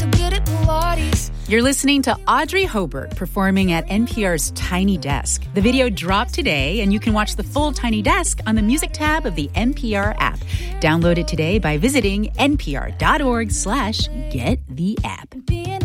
so good at Pilates. You're listening to Audrey Hobart performing at NPR's Tiny Desk. The video dropped today, and you can watch the full Tiny Desk on the music tab of the NPR app. Download it today by visiting npr.org/get the app. Being